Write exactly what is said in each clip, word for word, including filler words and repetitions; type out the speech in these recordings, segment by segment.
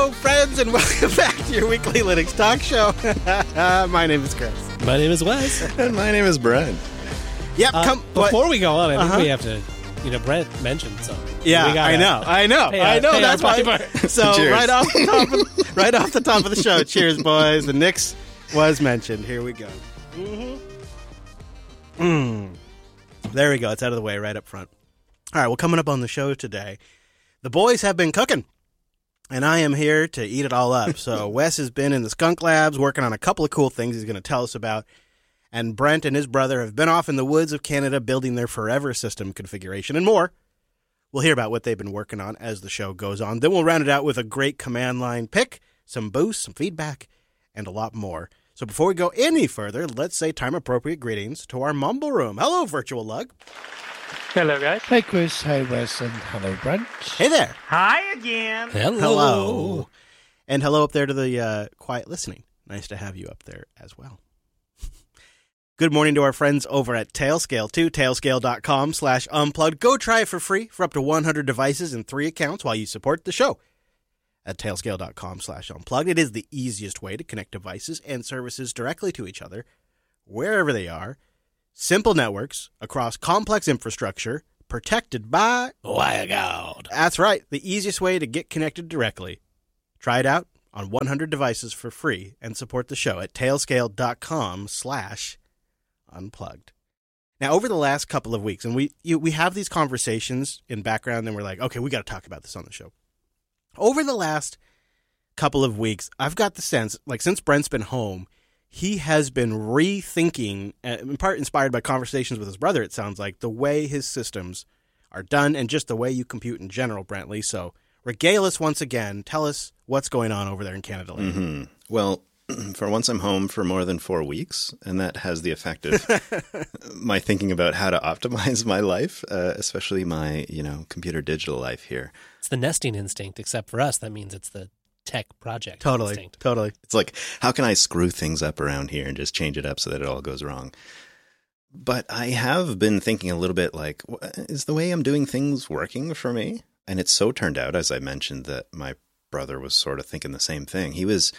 Hello, friends, and welcome back to your weekly Linux talk show. My name is Chris. My name is Wes. And my name is Brent. Yep. Uh, come before what? we go on, I think Uh-huh. we have to, you know, Brent mentioned something. Yeah, we gotta, I know, I know, Hey, I uh, know. hey, That's our why. piper. So Cheers. right off the top, of, right off the top of the show, cheers, boys. The Knicks was mentioned. Here we go. Mm-hmm. Mm. There we go. It's out of the way, right up front. All right. Well, coming up on the show today, the boys have been cooking. And I am here to eat it all up. So Wes has been in the skunk labs working on a couple of cool things he's going to tell us about. And Brent and his brother have been off in the woods of Canada building their forever system configuration and more. We'll hear about what they've been working on as the show goes on. Then we'll round it out with a great command line pick, some boosts, some feedback, and a lot more. So before we go any further, let's say time-appropriate greetings to our Mumble Room. Hello, Virtual Lug. Hello, guys. Hey, Chris. Hey, Wes. And hello, Brent. Hey there. Hi again. Hello. Hello. And hello up there to the uh, quiet listening. Nice to have you up there as well. Good morning to our friends over at Tailscale, too. Tailscale.com slash unplugged. Go try it for free for up to one hundred devices and three accounts while you support the show. At Tailscale.com slash unplugged. It is the easiest way to connect devices and services directly to each other, wherever they are. Simple networks across complex infrastructure, protected by WireGuard. That's right, the easiest way to get connected directly. Try it out on one hundred devices for free and support the show at tailscale.com slash unplugged. Now, over the last couple of weeks, and we you, we have these conversations in background, and we're like, okay, we got to talk about this on the show. Over the last couple of weeks, I've got the sense, like since Brent's been home, he has been rethinking, in part inspired by conversations with his brother, it sounds like, the way his systems are done and just the way you compute in general, Brentley. So regale us once again. Tell us what's going on over there in Canada. Mm-hmm. Well, for once I'm home for more than four weeks, and that has the effect of my thinking about how to optimize my life, uh, especially my, you know, computer digital life here. It's the nesting instinct, except for us, that means it's the tech project Totally, instinct. totally. It's like, how can I screw things up around here and just change it up so that it all goes wrong? But I have been thinking a little bit like, is the way I'm doing things working for me? And it so turned out, as I mentioned, that my brother was sort of thinking the same thing. He was,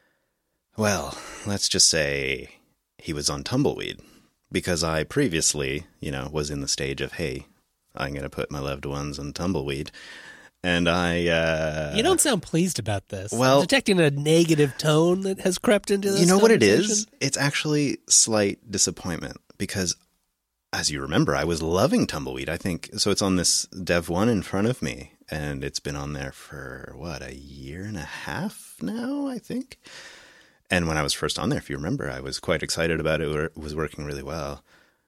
well, let's just say he was on tumbleweed because I previously, you know, was in the stage of, hey, I'm going to put my loved ones on tumbleweed. And I... Uh, You don't sound pleased about this. Well- I'm detecting a negative tone that has crept into this You know what it is? conversation. It's actually slight disappointment because, as you remember, I was loving Tumbleweed. I think, so it's on this Dev one in front of me, and it's been on there for, what, a year and a half now, I think? And when I was first on there, if you remember, I was quite excited about it. It was working really well.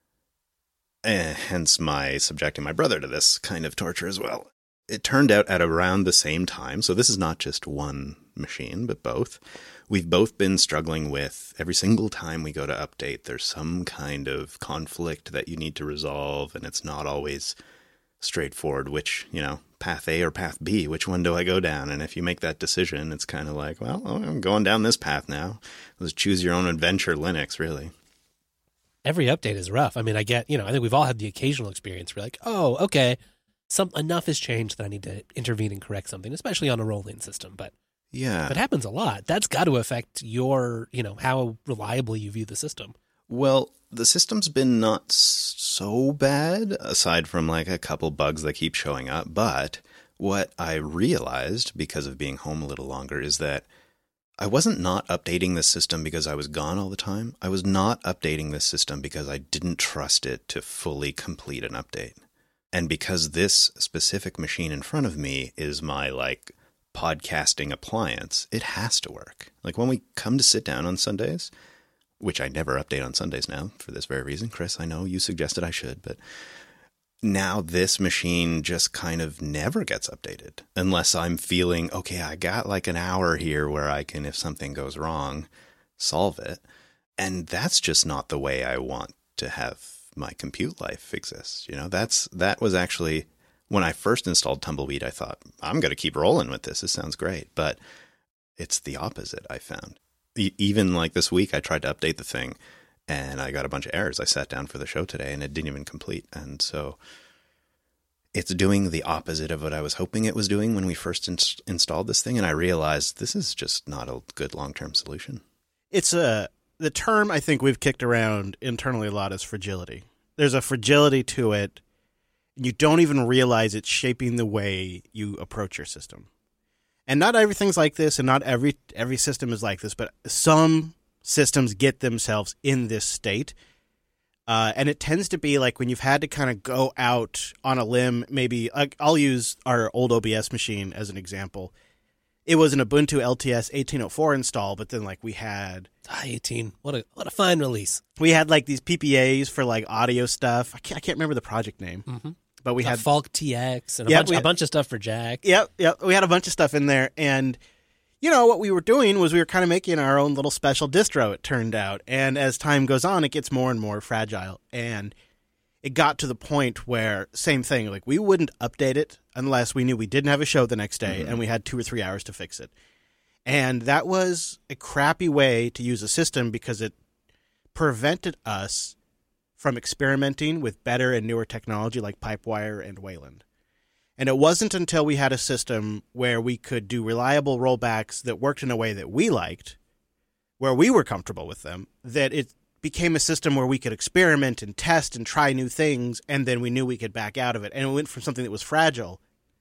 And hence my subjecting my brother to this kind of torture as well. It turned out at around the same time, so this is not just one machine, but both. We've both been struggling with every single time we go to update, there's some kind of conflict that you need to resolve, and it's not always straightforward, which, you know, path A or path B, which one do I go down? And if you make that decision, it's kind of like, well, I'm going down this path now. Let's choose your own adventure Linux, really. Every update is rough. I mean, I get, you know, I think we've all had the occasional experience where like, oh, okay, some enough has changed that I need to intervene and correct something, especially on a rolling system. But Yeah. that happens a lot. That's got to affect your, you know, how reliably you view the system. Well, the system's been not so bad, aside from like a couple bugs that keep showing up. But what I realized because of being home a little longer is that I wasn't not updating the system because I was gone all the time. I was not updating the system because I didn't trust it to fully complete an update. And because this specific machine in front of me is my like podcasting appliance, it has to work. Like when we come to sit down on Sundays, which I never update on Sundays now for this very reason. Chris, I know you suggested I should, but now this machine just kind of never gets updated unless I'm feeling, okay, I got like an hour here where I can, if something goes wrong, solve it. And that's just not the way I want to have my compute life exist. You know, that's, that was actually when I first installed Tumbleweed, I thought, I'm going to keep rolling with this. This sounds great. But it's the opposite, I found. Even like this week, I tried to update the thing and I got a bunch of errors. I sat down for the show today and it didn't even complete. And so it's doing the opposite of what I was hoping it was doing when we first in- installed this thing. And I realized this is just not a good long-term solution. It's a, the term I think we've kicked around internally a lot is fragility. There's a fragility to it. And you don't even realize it's shaping the way you approach your system. And not everything's like this, and not every every system is like this, but some systems get themselves in this state. Uh, and it tends to be like when you've had to kind of go out on a limb, maybe like I'll use our old O B S machine as an example. It was an Ubuntu L T S eighteen oh four install, but then like we had Ah, eighteen. What a what a fine release. we had like these P P As for like audio stuff. I can't I can't remember the project name, Mm-hmm. but we We had Falk T X and a, Yeah, bunch, we- a bunch of stuff for Jack. Yep, yep. We had a bunch of stuff in there, and you know what we were doing was we were kind of making our own little special distro. It turned out, and as time goes on, it gets more and more fragile, and it got to the point where same thing. Like we wouldn't update it unless we knew we didn't have a show the next day, Mm-hmm. and we had two or three hours to fix it. And that was a crappy way to use a system because it prevented us from experimenting with better and newer technology like Pipewire and Wayland. And it wasn't until we had a system where we could do reliable rollbacks that worked in a way that we liked, where we were comfortable with them, that it became a system where we could experiment and test and try new things, and then we knew we could back out of it. And it went from something that was fragile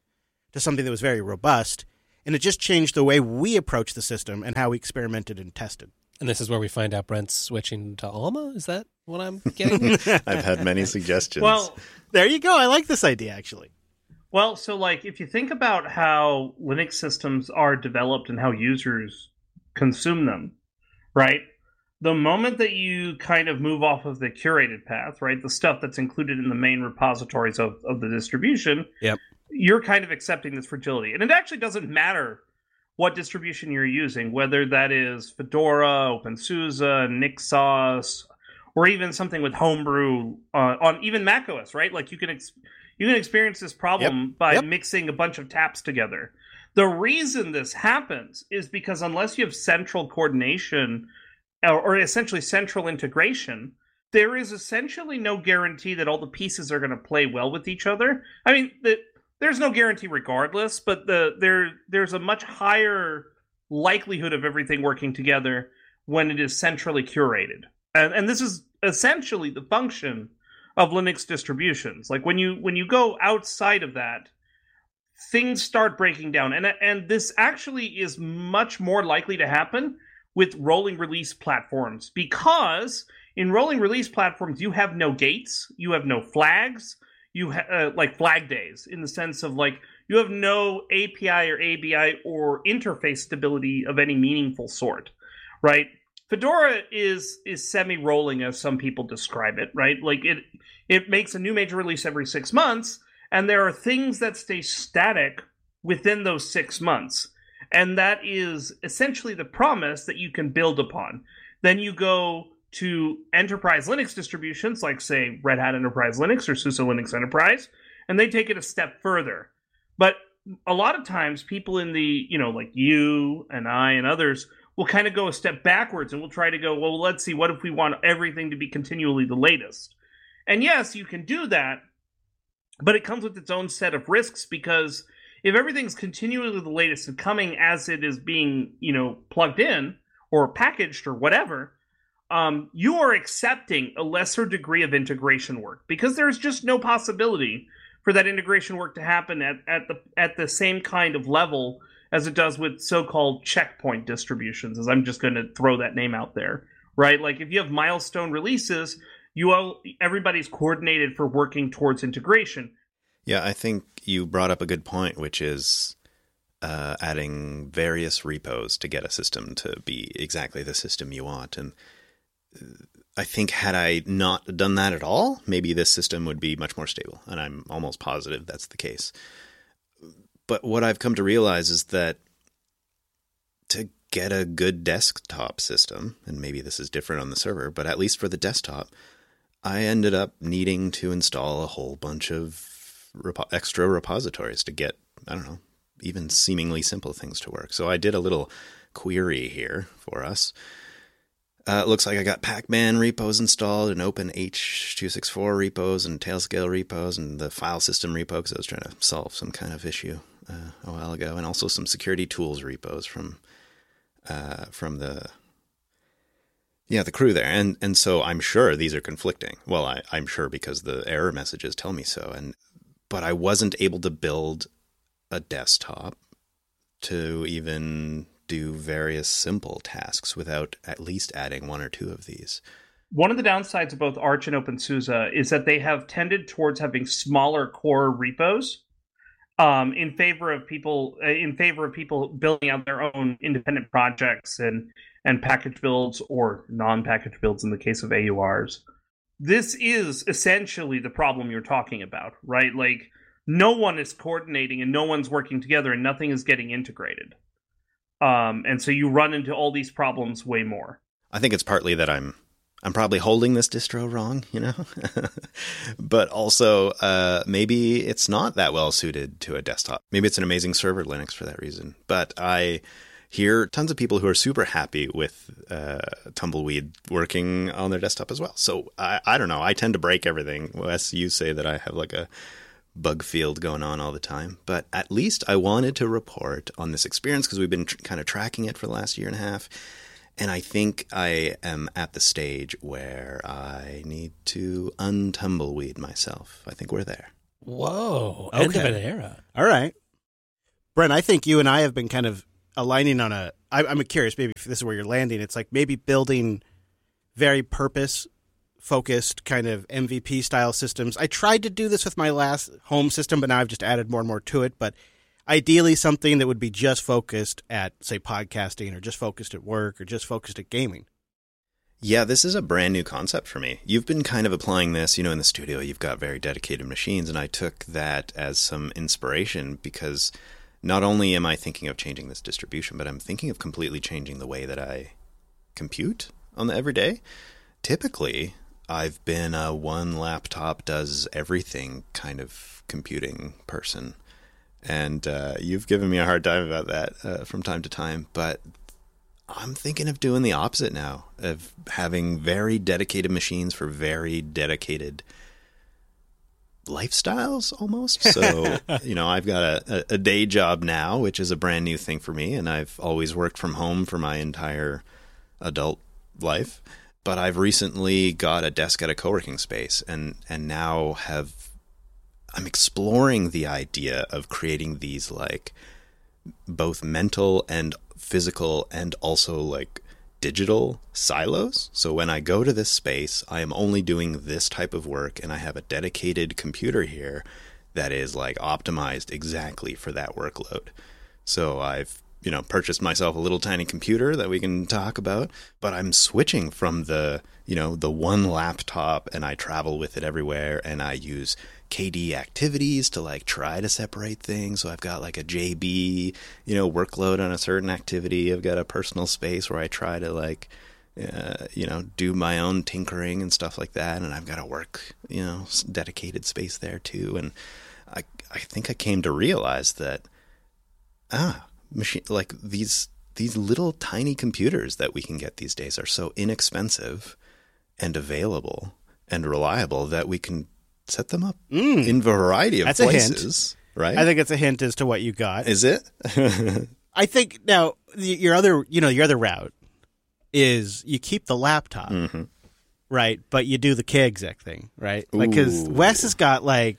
to something that was very robust, and it just changed the way we approached the system and how we experimented and tested. And this is where we find out Brent's switching to Alma? Is that what I'm getting? I've had many suggestions. Well, There you go. I like this idea, actually. well, so like if you think about how Linux systems are developed and how users consume them, right? The moment that you kind of move off of the curated path, right, the stuff that's included in the main repositories of, of the distribution, Yep. you're kind of accepting this fragility. And it actually doesn't matter what distribution you're using, whether that is Fedora, OpenSUSE, NixOS, or even something with Homebrew uh, on even macOS, right? Like you can ex- you can experience this problem Yep. by Yep. mixing a bunch of taps together. The reason this happens is because unless you have central coordination or, or essentially central integration, there is essentially no guarantee that all the pieces are going to play well with each other. I mean, the, there's no guarantee regardless, but the there there's a much higher likelihood of everything working together when it is centrally curated. And and this is essentially the function of Linux distributions. Like when you when you go outside of that, things start breaking down. And and this actually is much more likely to happen with rolling release platforms, because in rolling release platforms you have no gates, you have no flags, you ha- uh, like flag days, in the sense of like you have no A P I or A B I or interface stability of any meaningful sort, right? Fedora is is semi-rolling, as some people describe it, right? Like it it makes a new major release every six months, and there are things that stay static within those six months. And that is essentially the promise that you can build upon. Then you go to enterprise Linux distributions, like, say, Red Hat Enterprise Linux or SUSE Linux Enterprise, and they take it a step further. But a lot of times, people in the, you know, like you and I and others will kind of go a step backwards, and we'll try to go, well, let's see, what if we want everything to be continually the latest? And yes, you can do that, but it comes with its own set of risks, because if everything's continually the latest and coming as it is being, you know, plugged in or packaged or whatever, um, you are accepting a lesser degree of integration work, because there's just no possibility for that integration work to happen at, at the at the same kind of level as it does with so-called checkpoint distributions, as I'm just going to throw that name out there, right? Like if you have milestone releases, you all, everybody's coordinated for working towards integration. Yeah, I think you brought up a good point, which is uh, adding various repos to get a system to be exactly the system you want. And I think had I not done that at all, maybe this system would be much more stable. And I'm almost positive that's the case. But what I've come to realize is that to get a good desktop system, and maybe this is different on the server, but at least for the desktop, I ended up needing to install a whole bunch of Repo- extra repositories to get, I don't know, even seemingly simple things to work. So I did a little query here for us. Uh, it looks like I got Pacman repos installed and open H two sixty-four repos and Tailscale repos and the file system repo because I was trying to solve some kind of issue uh, a while ago, and also some security tools repos from uh, from the yeah the crew there. And and so I'm sure these are conflicting. Well, I, I'm sure because the error messages tell me so. And but I wasn't able to build a desktop to even do various simple tasks without at least adding one or two of these. One of the downsides of both Arch and OpenSUSE is that they have tended towards having smaller core repos um, in favor of people in favor of people building out their own independent projects and and package builds or non-package builds in the case of A U Rs. This is essentially the problem you're talking about, right? Like, no one is coordinating and no one's working together and nothing is getting integrated. Um, and so you run into all these problems way more. I think it's partly that I'm I'm probably holding this distro wrong, you know, but also uh, maybe it's not that well suited to a desktop. Maybe it's an amazing server Linux for that reason. But I hear tons of people who are super happy with uh, Tumbleweed working on their desktop as well. So I, I don't know. I tend to break everything. Wes, you say that I have like a bug field going on all the time, but at least I wanted to report on this experience because we've been tr- kind of tracking it for the last year and a half. And I think I am at the stage where I need to untumbleweed myself. I think we're there. Whoa. Okay. End of an era. All right. Brent, I think you and I have been kind of aligning on a, I, I'm curious, maybe if this is where you're landing. It's like maybe building very purpose focused kind of M V P style systems. I tried to do this with my last home system, but now I've just added more and more to it. But ideally something that would be just focused at, say, podcasting or just focused at work or just focused at gaming. Yeah, this is a brand new concept for me. You've been kind of applying this, you know, in the studio, you've got very dedicated machines. And I took that as some inspiration because not only am I thinking of changing this distribution, but I'm thinking of completely changing the way that I compute on the everyday. Typically, I've been a one laptop does everything kind of computing person. And uh, you've given me a hard time about that uh, from time to time. But I'm thinking of doing the opposite now, of having very dedicated machines for very dedicated lifestyles almost. So, you know, I've got a, a day job now, which is a brand new thing for me. And I've always worked from home for my entire adult life. But I've recently got a desk at a co-working space and, and now have, I'm exploring the idea of creating these like both mental and physical and also like digital silos. So when I go to this space, I am only doing this type of work and I have a dedicated computer here that is like optimized exactly for that workload. So I've you know, purchased myself a little tiny computer that we can talk about, but I'm switching from the, you know, the one laptop and I travel with it everywhere and I use K D activities to like try to separate things. So I've got like a J B, you know, workload on a certain activity. I've got a personal space where I try to like, uh, you know, do my own tinkering and stuff like that. And I've got a work, you know, dedicated space there too. And I, I think I came to realize that, ah, machine like these these little tiny computers that we can get these days are so inexpensive and available and reliable that we can set them up mm. in a variety of That's places. A hint. Right? I think it's a hint as to what you got. Is it? I think now your other you know your other route is you keep the laptop. Mm-hmm. Right, but you do the K exec thing, right? Like, because Wes has got like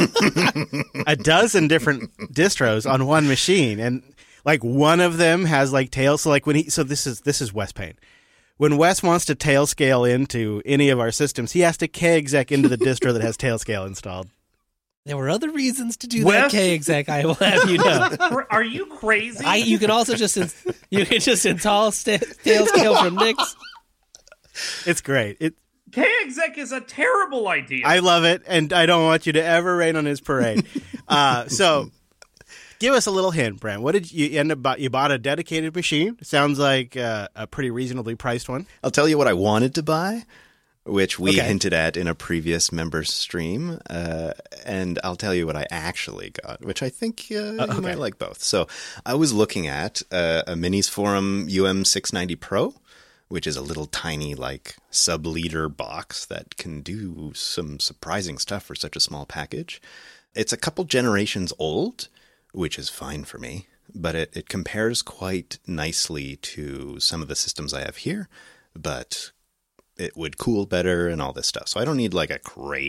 a dozen different distros on one machine, and like one of them has like tail. So like when he, so this is this is Wes Payne. When Wes wants to tail scale into any of our systems, he has to K exec into the distro that has tail scale installed. There were other reasons to do Wes? that K exec. I will have you know. Are you crazy? I, you can also just in, you can just install st- tail scale from Nix. It's great. It K-exec is a terrible idea. I love it, and I don't want you to ever rain on his parade. uh, so, give us a little hint, Brent. What did you end up? Buy, you bought a dedicated machine. Sounds like uh, a pretty reasonably priced one. I'll tell you what I wanted to buy, which we Okay. hinted at in a previous member stream, uh, and I'll tell you what I actually got, which I think uh, you okay. might like both. So I was looking at uh, a Minis Forum U M six ninety Pro, which is a little tiny, like, sub-liter box that can do some surprising stuff for such a small package. It's a couple generations old, which is fine for me, but it, it compares quite nicely to some of the systems I have here, but it would cool better and all this stuff. So I don't need, like, a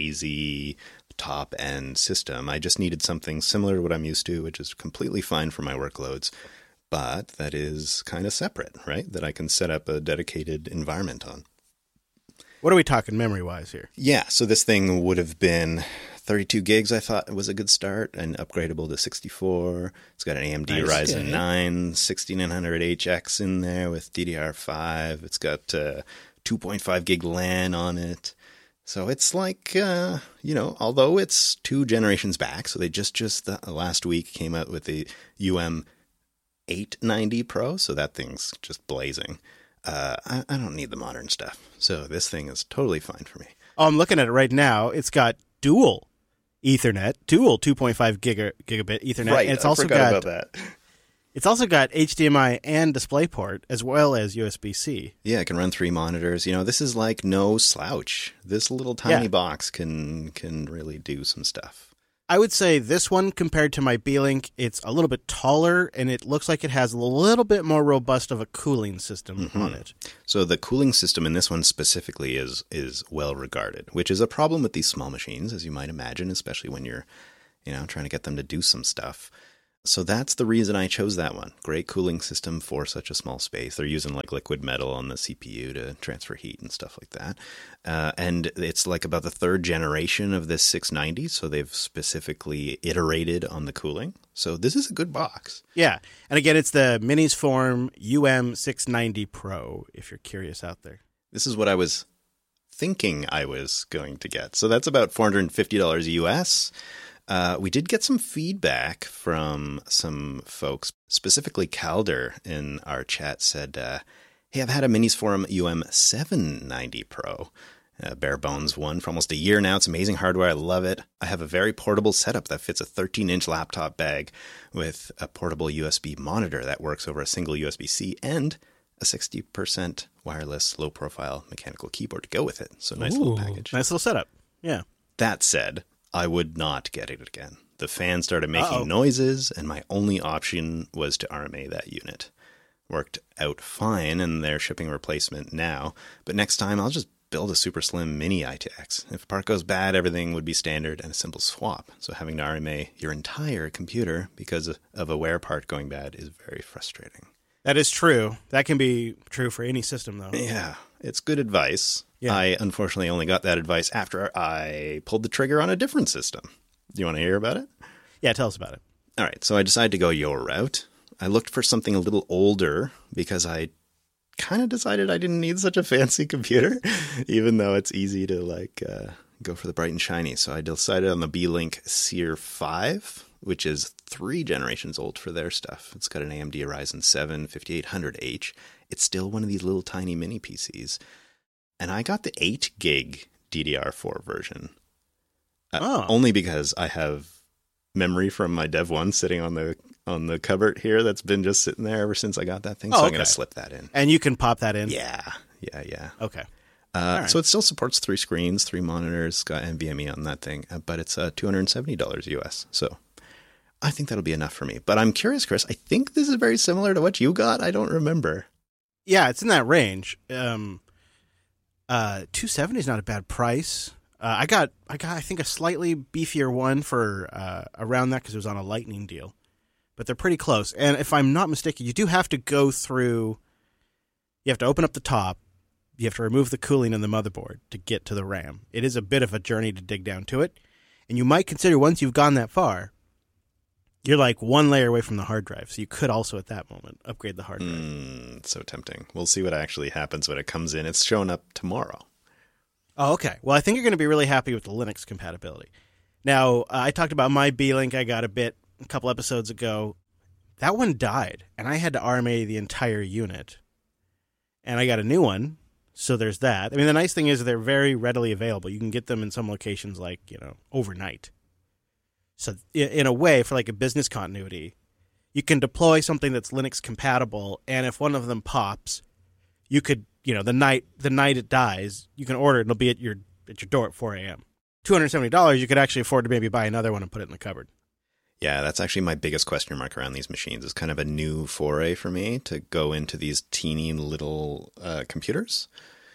crazy top-end system. I just needed something similar to what I'm used to, which is completely fine for my workloads, but that is kind of separate, right? That I can set up a dedicated environment on. What are we talking memory-wise here? Yeah, so this thing would have been thirty-two gigs, I thought was a good start, and upgradable to sixty-four. It's got an A M D Nice. Ryzen Yeah. nine sixty-nine hundred H X in there with D D R five. It's got uh, two point five gig LAN on it. So it's like, uh, you know, although it's two generations back, so they just, just the, last week came out with the U M eight ninety Pro, so that thing's just blazing. Uh, I, I don't need the modern stuff, so this thing is totally fine for me. Oh, I'm looking at it right now. It's got dual Ethernet, dual two point five giga, gigabit Ethernet. Right, and it's I also forgot got about that. It's also got H D M I and DisplayPort as well as U S B C. Yeah, it can run three monitors. You know, this is like no slouch. This little tiny Yeah. box can can really do some stuff. I would say this one compared to my Beelink, it's a little bit taller and it looks like it has a little bit more robust of a cooling system Mhm. on it. So the cooling system in this one specifically is is well regarded, which is a problem with these small machines, as you might imagine, especially when you're, you know, trying to get them to do some stuff. So that's the reason I chose that one. Great cooling system for such a small space. They're using like liquid metal on the C P U to transfer heat and stuff like that. Uh, and it's like about the third generation of this six ninety, so they've specifically iterated on the cooling. So this is a good box. Yeah. And again, it's the Minis Form U M six ninety Pro, if you're curious out there. This is what I was thinking I was going to get. So that's about four hundred fifty dollars U S. Uh, we did get some feedback from some folks, specifically Calder in our chat said, uh, hey, I've had a Minis Forum U M seven ninety Pro, uh, bare bones one for almost a year now. It's amazing hardware. I love it. I have a very portable setup that fits a thirteen inch laptop bag with a portable U S B monitor that works over a single U S B C and a sixty percent wireless low profile mechanical keyboard to go with it. So nice Ooh. little package. Nice little setup. Yeah. That said, I would not get it again. The fan started making Uh-oh. noises, and my only option was to R M A that unit. Worked out fine, and they're shipping a replacement now. But next time, I'll just build a super slim mini I T X. If a part goes bad, everything would be standard and a simple swap. So having to R M A your entire computer because of a wear part going bad is very frustrating. That is true. That can be true for any system, though. Yeah, it's good advice. Yeah. I unfortunately only got that advice after I pulled the trigger on a different system. Do you want to hear about it? Yeah, tell us about it. All right, so I decided to go your route. I looked for something a little older because I kind of decided I didn't need such a fancy computer, even though it's easy to like uh, go for the bright and shiny. So I decided on the Beelink Seer five, which is three generations old for their stuff. It's got an A M D Ryzen seven fifty-eight hundred H. It's still one of these little tiny mini P Cs. And I got the eight gig D D R four version. Uh, Oh. Only because I have memory from my Dev one sitting on the on the cupboard here that's been just sitting there ever since I got that thing. So Oh, I'm okay. going to slip that in. And you can pop that in? Yeah, yeah, yeah. Okay. Uh, right. So it still supports three screens, three monitors, got NVMe on that thing, uh, but it's uh, two hundred seventy dollars U S. So I think that'll be enough for me. But I'm curious, Chris, I think this is very similar to what you got. I don't remember. Yeah, it's in that range. Um, uh, two seventy is not a bad price. Uh, I got, I got, I think a slightly beefier one for uh, around that because it was on a Lightning deal, but they're pretty close. And if I'm not mistaken, you do have to go through. You have to open up the top. You have to remove the cooling in the motherboard to get to the RAM. It is a bit of a journey to dig down to it, and you might consider once you've gone that far, you're like one layer away from the hard drive. So you could also at that moment upgrade the hard drive. Mm, it's so tempting. We'll see what actually happens when it comes in. It's showing up tomorrow. Oh, okay. Well, I think you're going to be really happy with the Linux compatibility. Now, uh, I talked about my Beelink I got a bit a couple episodes ago. That one died, and I had to R M A the entire unit. And I got a new one, so there's that. I mean, the nice thing is they're very readily available. You can get them in some locations like, you know, overnight. So in, in a way, for like a business continuity, you can deploy something that's Linux compatible, and if one of them pops, you could you know, the night the night it dies, you can order it and it'll be at your at your door at four a.m. two hundred seventy dollars, you could actually afford to maybe buy another one and put it in the cupboard. Yeah, that's actually my biggest question mark around these machines. It's kind of a new foray for me to go into these teeny little uh, computers.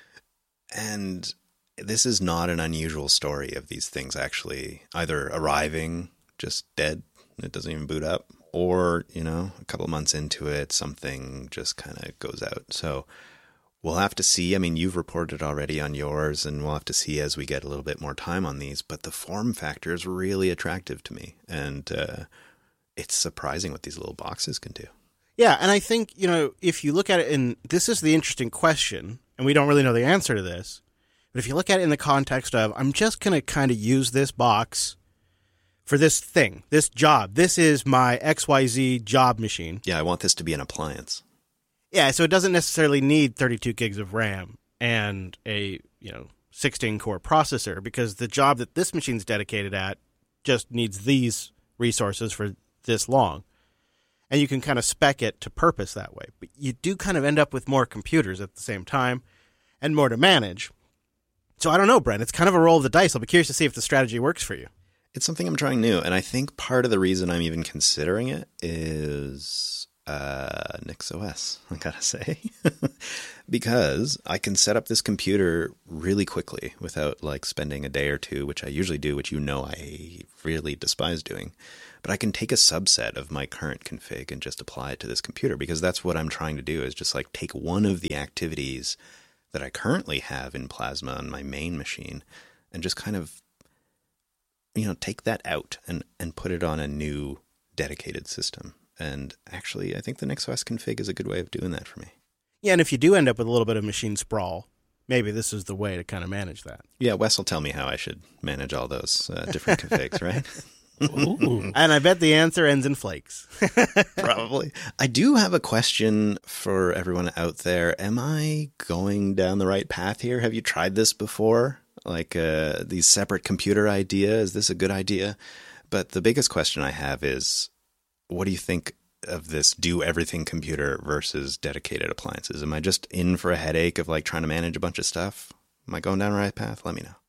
And this is not an unusual story of these things actually either arriving just dead, and it doesn't even boot up, or, you know, a couple of months into it, something just kind of goes out. So we'll have to see. I mean, you've reported already on yours, and we'll have to see as we get a little bit more time on these. But the form factor is really attractive to me, and uh, it's surprising what these little boxes can do. Yeah, and I think, you know, if you look at it, and this is the interesting question, and we don't really know the answer to this, but if you look at it in the context of, I'm just going to kind of use this box for this thing, this job. This is my X Y Z job machine. Yeah, I want this to be an appliance. Yeah, so it doesn't necessarily need thirty-two gigs of RAM and a, you know, sixteen core processor, because the job that this machine's dedicated at just needs these resources for this long. And you can kind of spec it to purpose that way. But you do kind of end up with more computers at the same time and more to manage. So I don't know, Brent. It's kind of a roll of the dice. I'll be curious to see if the strategy works for you. It's something I'm trying new, and I think part of the reason I'm even considering it is uh, NixOS, I gotta say. Because I can set up this computer really quickly without like spending a day or two, which I usually do, which you know I really despise doing. But I can take a subset of my current config and just apply it to this computer, because that's what I'm trying to do, is just like take one of the activities that I currently have in Plasma on my main machine and just kind of, you know, take that out and, and put it on a new dedicated system. And actually, I think the NixOS config is a good way of doing that for me. Yeah, and if you do end up with a little bit of machine sprawl, maybe this is the way to kind of manage that. Yeah, Wes will tell me how I should manage all those uh, different configs, right? Ooh. And I bet the answer ends in flakes. Probably. I do have a question for everyone out there. Am I going down the right path here? Have you tried this before? Like uh, these separate computer idea? Is this a good idea? But the biggest question I have is, what do you think of this do everything computer versus dedicated appliances? Am I just in for a headache of like trying to manage a bunch of stuff? Am I going down the right path? Let me know.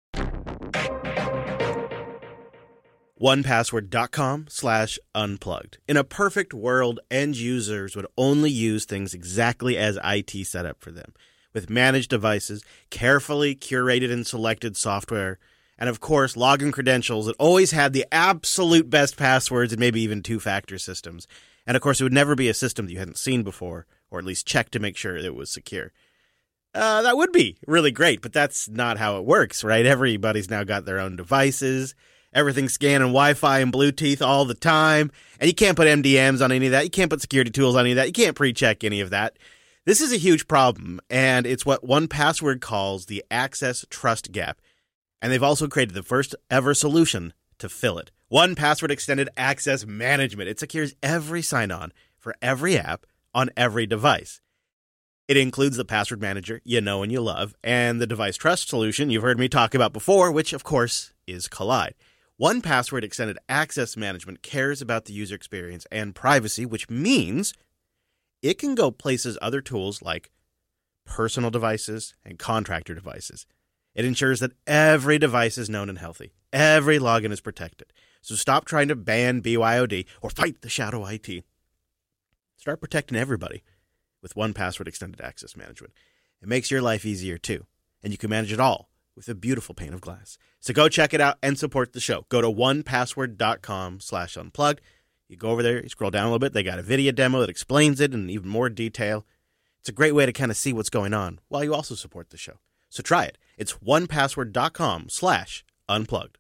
one password dot com slash unplugged. In a perfect world, end users would only use things exactly as I T set up for them, with managed devices, carefully curated and selected software, and of course, login credentials that always had the absolute best passwords and maybe even two-factor systems. And of course, it would never be a system that you hadn't seen before, or at least check to make sure it was secure. Uh, that would be really great, but that's not how it works, right? Everybody's now got their own devices. Everything's scanning Wi-Fi and Bluetooth all the time. And you can't put M D Ms on any of that. You can't put security tools on any of that. You can't pre-check any of that. This is a huge problem, and it's what one Password calls the access trust gap. And they've also created the first ever solution to fill it. one Password Extended Access Management. It secures every sign-on for every app on every device. It includes the password manager you know and you love, and the device trust solution you've heard me talk about before, which, of course, is Collide. one Password Extended Access Management cares about the user experience and privacy, which means it can go places other tools like personal devices and contractor devices. It ensures that every device is known and healthy. Every login is protected. So stop trying to ban B Y O D or fight the shadow I T. Start protecting everybody with one Password Extended Access Management. It makes your life easier too, and you can manage it all with a beautiful pane of glass. So go check it out and support the show. Go to one password dot com slash unplugged. You go over there, you scroll down a little bit. They got a video demo that explains it in even more detail. It's a great way to kind of see what's going on while you also support the show. So try it. It's one password dot com slash unplugged.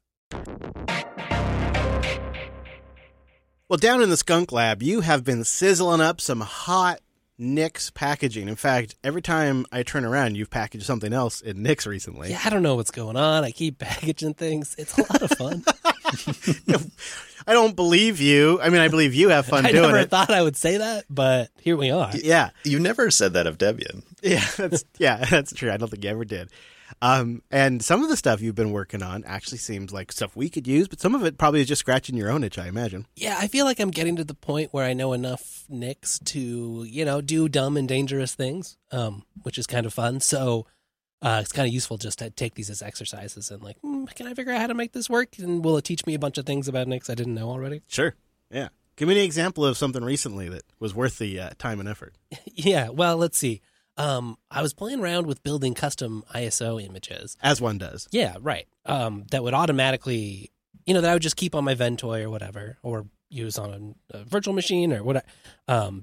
Well, down in the Skunk Lab, you have been sizzling up some hot Nix packaging. In fact, every time I turn around, you've packaged something else in Nix recently. Yeah, I don't know what's going on. I keep packaging things. It's a lot of fun. I don't believe you. I mean, I believe you have fun I doing it. I never thought I would say that, but here we are. Yeah. You never said that of Debian. Yeah, that's yeah, that's true. I don't think you ever did. Um, and some of the stuff you've been working on actually seems like stuff we could use, but some of it probably is just scratching your own itch, I imagine. Yeah, I feel like I'm getting to the point where I know enough Nix to, you know, do dumb and dangerous things, um, which is kind of fun. So uh, it's kind of useful just to take these as exercises and like, mm, can I figure out how to make this work? And will it teach me a bunch of things about Nix I didn't know already? Sure. Yeah. Give me an example of something recently that was worth the uh, time and effort. Yeah, well, let's see. Um, I was playing around with building custom I S O images. As one does. Yeah, right. Um, that would automatically, you know, that I would just keep on my Ventoy or whatever, or use on a, a virtual machine or whatever. Um,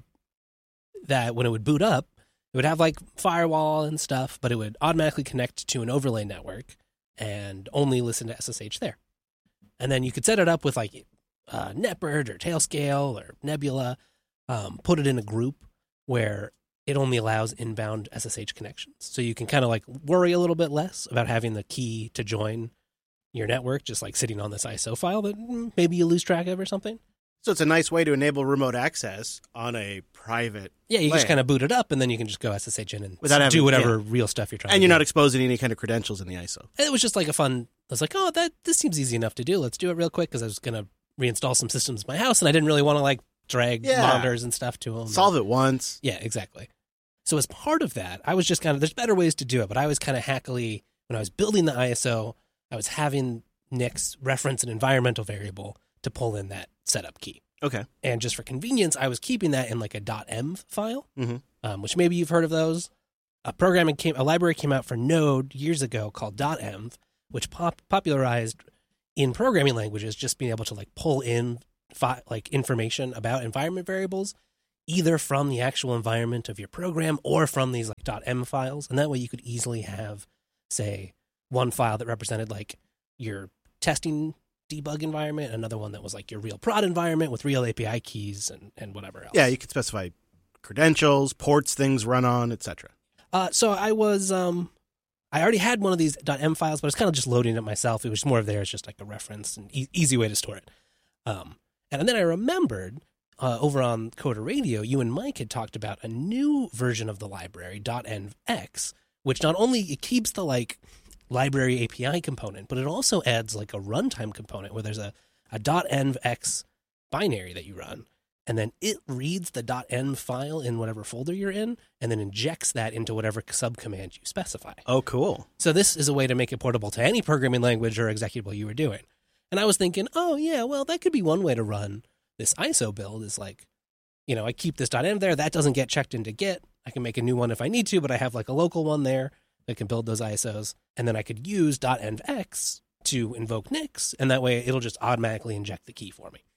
that when it would boot up, it would have like firewall and stuff, but it would automatically connect to an overlay network and only listen to S S H there. And then you could set it up with like uh, NetBird or Tailscale or Nebula, um, put it in a group where it only allows inbound S S H connections. So you can kind of like worry a little bit less about having the key to join your network, just like sitting on this I S O file that maybe you lose track of or something. So it's a nice way to enable remote access on a private Yeah, you layer. just kind of boot it up and then you can just go S S H in and Without having- do whatever yeah. real stuff you're trying And to you're do. not exposing any kind of credentials in the I S O. And it was just like a fun, I was like, oh, that this seems easy enough to do. Let's do it real quick because I was going to reinstall some systems in my house and I didn't really want to like drag Yeah. monitors and stuff to them. Solve it once. Yeah, exactly. So as part of that, I was just kind of, there's better ways to do it, but I was kind of hackily, when I was building the I S O, I was having Nix reference an environmental variable to pull in that setup key. Okay. And just for convenience, I was keeping that in like a .env file, Mhm. um, which maybe you've heard of those. A programming came, a library came out for Node years ago called .env, which pop, popularized in programming languages just being able to like pull in fi- like information about environment variables, either from the actual environment of your program or from these like .m files. And that way you could easily have, say, one file that represented like your testing debug environment, another one that was like your real prod environment with real A P I keys and, and whatever else. Yeah, you could specify credentials, ports things run on, et cetera. Uh, so I was, um, I already had one of these .m files, but I was kind of just loading it myself. It was more of there as just like a reference and e- easy way to store it. Um, and then I remembered uh, over on Coder Radio, you and Mike had talked about a new version of the library, .envx, which not only it keeps the like library A P I component, but it also adds like a runtime component where there's a, a .envx binary that you run. And then it reads the .env file in whatever folder you're in, and then injects that into whatever subcommand you specify. Oh, cool. So this is a way to make it portable to any programming language or executable you were doing. And I was thinking, oh yeah, well that could be one way to run this I S O build. Is like, you know, I keep this .env there. That doesn't get checked into Git. I can make a new one if I need to, but I have like a local one there that can build those I S Os. And then I could use .envx to invoke Nix, and that way it'll just automatically inject the key for me.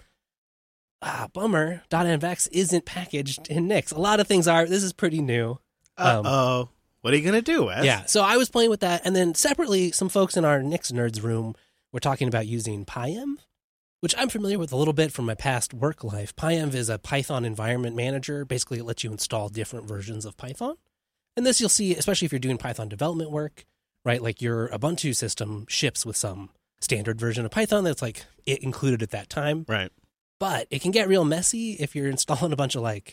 Ah, bummer. .envx isn't packaged in Nix. A lot of things are. This is pretty new. Um, Uh-oh. What are you going to do, Wes? Yeah, so I was playing with that, and then separately, some folks in our Nix Nerds room were talking about using PyEnv, which I'm familiar with a little bit from my past work life. PyEnv is a Python environment manager. Basically, it lets you install different versions of Python. And this you'll see, especially if you're doing Python development work, right? Like your Ubuntu system ships with some standard version of Python that's like it included at that time. Right. But it can get real messy if you're installing a bunch of like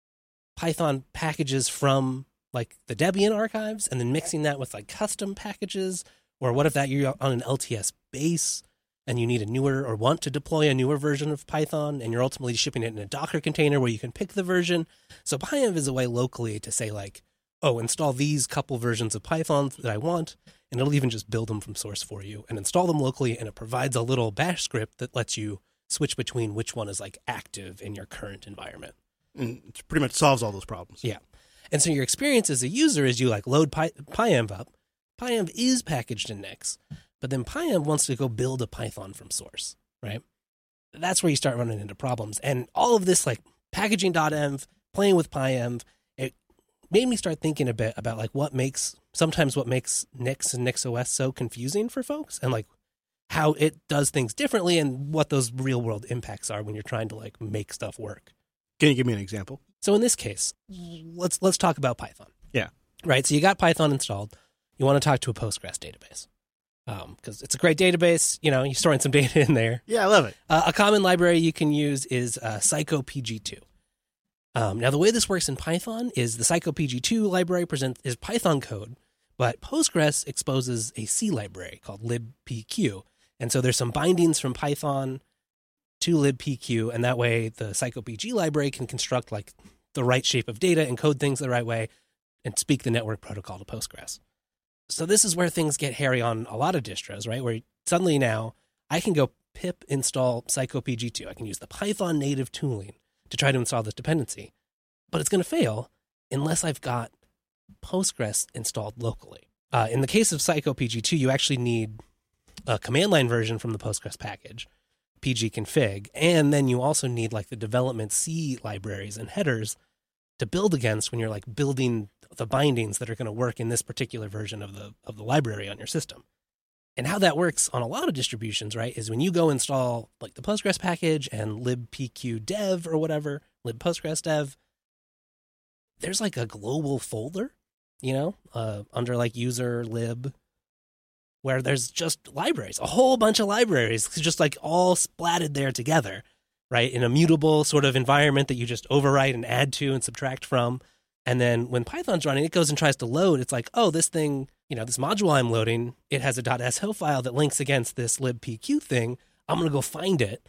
Python packages from like the Debian archives and then mixing that with like custom packages. Or what if that you're on an L T S base and you need a newer or want to deploy a newer version of Python and you're ultimately shipping it in a Docker container where you can pick the version. So PyEnv is a way locally to say like, oh, install these couple versions of Python that I want, and it'll even just build them from source for you and install them locally, and it provides a little bash script that lets you switch between which one is like active in your current environment. And it pretty much solves all those problems. Yeah. And so your experience as a user is you like load Py- PyEnv up. PyEnv is packaged in Nix, but then PyEnv wants to go build a Python from source, right? That's where you start running into problems. And all of this like packaging .env, playing with PyEnv, it made me start thinking a bit about like what makes, sometimes what makes Nix and NixOS so confusing for folks, and like how it does things differently and what those real world impacts are when you're trying to like make stuff work. Can you give me an example? So in this case, let's let's talk about Python. Yeah. Right. So you got Python installed. You want to talk to a Postgres database because um, it's a great database. You know, you're storing some data in there. Yeah, I love it. Uh, a common library you can use is uh, Psycho P G two. Um, now, the way this works in Python is the Psycho P G two library presents is Python code, But Postgres exposes a C library called libpq. And so there's some bindings from Python to libpq, and that way the PsychoPG library can construct like the right shape of data, encode things the right way, and speak the network protocol to Postgres. So this is where things get hairy on a lot of distros, right? Where suddenly now I can go pip install PsychoPG two. I can use the Python native tooling to try to install this dependency, but it's going to fail unless I've got Postgres installed locally. Uh, in the case of PsychoPG two, you actually need a command line version from the Postgres package, pgconfig, and then you also need like the development C libraries and headers to build against when you're like building the bindings that are going to work in this particular version of the of the library on your system. And how that works on a lot of distributions, right, is when you go install like the Postgres package and libpq dev or whatever, libpostgres dev, there's like a global folder, you know, uh, under like user lib, where there's just libraries, a whole bunch of libraries, just like all splatted there together, right, in a mutable sort of environment that you just overwrite and add to and subtract from. And then when Python's running, it goes and tries to load. It's like, oh, this thing, you know, this module I'm loading, it has a .so file that links against this libpq thing. I'm going to go find it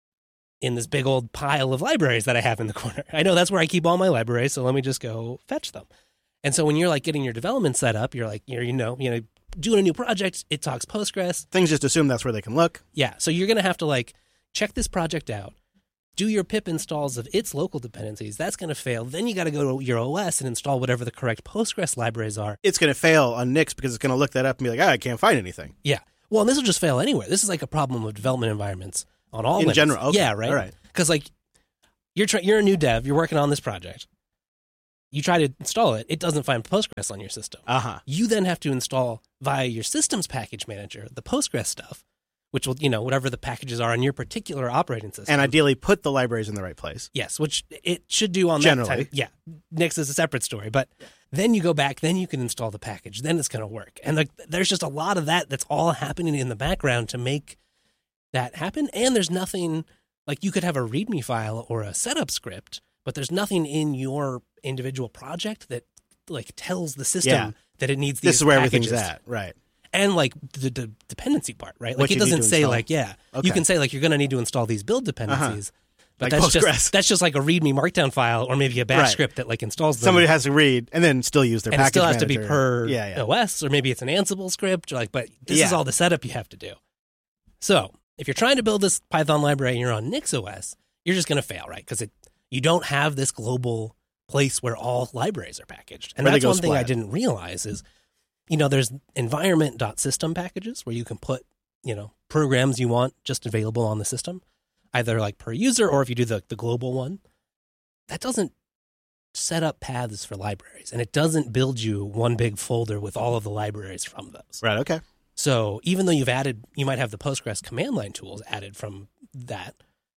in this big old pile of libraries that I have in the corner. I know that's where I keep all my libraries, so let me just go fetch them. And so when you're like getting your development set up, you're like, you're, you know, you know, doing a new project, it talks Postgres. Things just assume that's where they can look. Yeah, so you're going to have to like check this project out, do your pip installs of its local dependencies. That's going to fail. Then you got to go to your O S and install whatever the correct Postgres libraries are. It's going to fail on Nix because it's going to look that up and be like, oh, I can't find anything. Yeah. Well, and this will just fail anywhere. This is like a problem with development environments on all In levels. general, okay. Yeah, right? All right. Because like you're try- you're a new dev, you're working on this project. You try to install it, it doesn't find Postgres on your system. Uh-huh. You then have to install via your systems package manager the Postgres stuff, which will, you know, whatever the packages are on your particular operating system. And ideally put the libraries in the right place. Yes, which it should do on Generally. that type. Yeah, Nix is a separate story. But then you go back, then you can install the package. Then it's going to work. And like, there's just a lot of that that's all happening in the background to make that happen. And there's nothing, like you could have a README file or a setup script, but there's nothing in your individual project that like tells the system Yeah. that it needs these This is where packages. everything's at. Right. And like the, the dependency part, right? What Like it you need doesn't to say install. like, yeah, Okay. you can say like you're going to need to install these build dependencies, but Like that's Postgres. just that's just like a README Markdown file or maybe a bash Right. script that like installs them. Somebody has to read and then still use their and it package still has to be manager. per yeah, yeah. O S, or maybe it's an Ansible script. Or like, but this is Yeah. all the setup you have to do. So if you're trying to build this Python library and you're on NixOS, you're just going to fail, right? Because it you don't have this global place where all libraries are packaged. And Where they that's go one thing I splat. didn't realize is, you know, there's environment.system packages where you can put, you know, programs you want just available on the system, either like per user or if you do the, the global one. That doesn't set up paths for libraries, and it doesn't build you one big folder with all of the libraries from those. Right, okay. So even though you've added, you might have the Postgres command line tools added from that,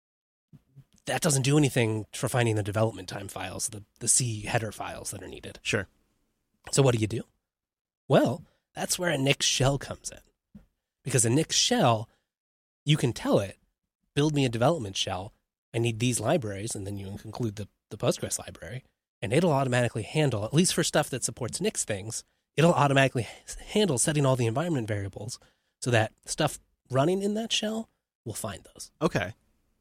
that doesn't do anything for finding the development time files, the, the C header files that are needed. Sure. So what do you do? Well, that's where a Nix shell comes in. Because a Nix shell, you can tell it, build me a development shell. I need these libraries, and then you include the, the Postgres library, and it'll automatically handle, at least for stuff that supports Nix things, it'll automatically handle setting all the environment variables so that stuff running in that shell will find those. Okay.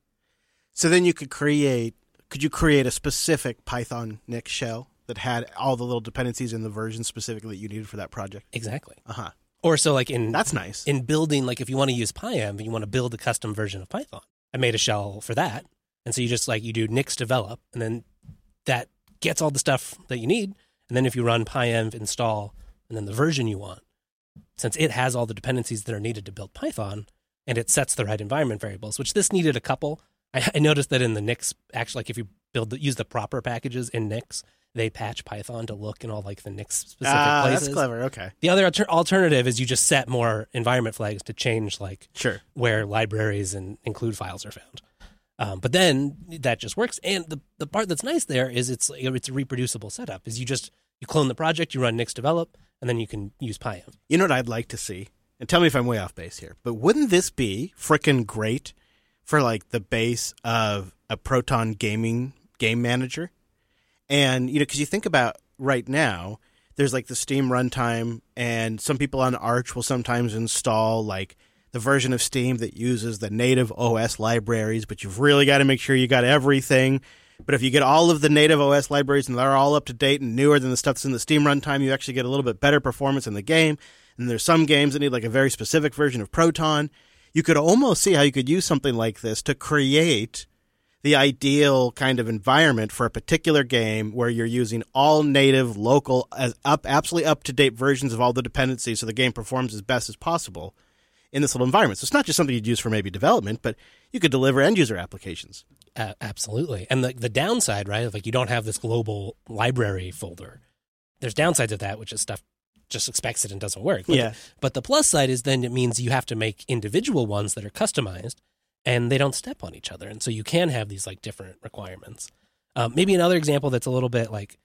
So then you could create, could you create a specific Python Nix shell that had all the little dependencies in the version specifically that you needed for that project? Exactly. Uh-huh. Or so like in That's nice. in building, like if you want to use PyEnv and you want to build a custom version of Python, I made a shell for that. And so you just like, you do Nix develop, and then that gets all the stuff that you need. And then if you run PyEnv install and then the version you want, since it has all the dependencies that are needed to build Python, and it sets the right environment variables, which this needed a couple. I, I noticed that in the Nix, actually, like if you build the, use the proper packages in Nix, they patch Python to look in all like the Nix specific Ah, places. that's clever. Okay. The other alter- alternative is you just set more environment flags to change like Sure. where libraries and include files are found. Um, but then that just works. And the, the part that's nice there is it's it's a reproducible setup. Is you just you clone the project, you run Nix develop, and then you can use PyEnv. You know what I'd like to see? And tell me if I'm way off base here, but wouldn't this be frickin' great for like the base of a Proton gaming game manager? And, you know, because you think about right now, there's like the Steam runtime, and some people on Arch will sometimes install like the version of Steam that uses the native O S libraries, but you've really got to make sure you got everything. But if you get all of the native O S libraries and they're all up to date and newer than the stuff that's in the Steam runtime, you actually get a little bit better performance in the game. And there's some games that need like a very specific version of Proton. You could almost see how you could use something like this to create the ideal kind of environment for a particular game where you're using all native, local, as up, absolutely up-to-date versions of all the dependencies so the game performs as best as possible in this little environment. So it's not just something you'd use for maybe development, but you could deliver end-user applications. Uh, absolutely. And the, the downside, right, of like you don't have this global library folder. There's downsides of that, which is stuff just expects it and doesn't work. But, yeah. But the plus side is then it means you have to make individual ones that are customized and they don't step on each other. And so you can have these like different requirements. Um, maybe another example that's a little bit like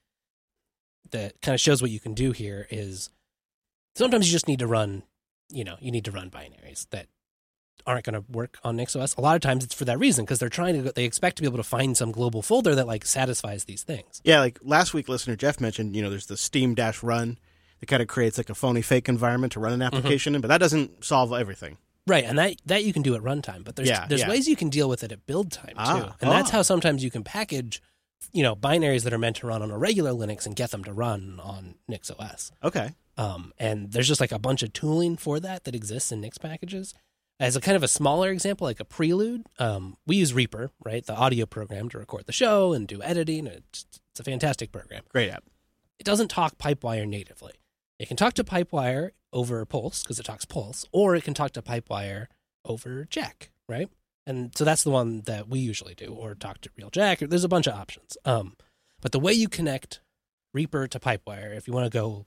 that kind of shows what you can do here is sometimes you just need to run, you know, you need to run binaries that aren't going to work on NixOS. A lot of times it's for that reason because they're trying to, they expect to be able to find some global folder that like satisfies these things. Yeah, like last week listener Jeff mentioned, you know, there's the Steam-run that kind of creates like a phony fake environment to run an application mm-hmm. in, but that doesn't solve everything. Right, and that, that you can do at runtime, but there's yeah, there's yeah. ways you can deal with it at build time ah, too. And oh. that's how sometimes you can package, you know, binaries that are meant to run on a regular Linux and get them to run on NixOS. Okay. Um, and there's just like a bunch of tooling for that that exists in Nix packages. As a kind of a smaller example, like a prelude, um, we use Reaper, right, the audio program to record the show and do editing. It's, it's a fantastic program. Great app. It doesn't talk Pipewire natively. It can talk to Pipewire over Pulse because it talks Pulse, or it can talk to Pipewire over Jack, right? And so that's the one that we usually do, or talk to real Jack. There's a bunch of options. Um, but the way you connect Reaper to Pipewire, if you want to go